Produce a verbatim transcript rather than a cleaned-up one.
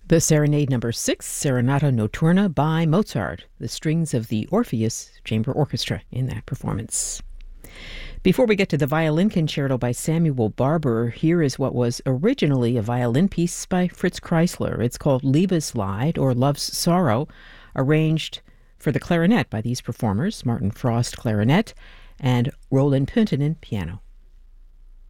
The Serenade Number Six, Serenata Notturna by Mozart, the strings of the Orpheus Chamber Orchestra in that performance. Before we get to the violin concerto by Samuel Barber, here is what was originally a violin piece by Fritz Kreisler. It's called Liebeslied, or Love's Sorrow, arranged for the clarinet by these performers, Martin Frost, clarinet, and Roland Pünttinen, piano.